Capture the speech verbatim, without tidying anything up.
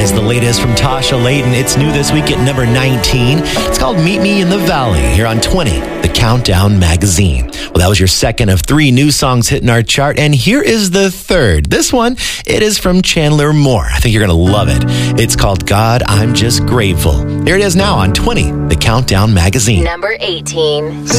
is the latest from Tasha Layton. It's new this week at number nineteen. It's called Meet Me in the Valley here on twenty, the Countdown Magazine. Well, that was your second of three new songs hitting our chart, and here is the third. This one, it is from Chandler Moore. I think you're going to love it. It's called God, I'm Just Grateful. Here it is now on twenty, the Countdown Magazine. Number eighteen.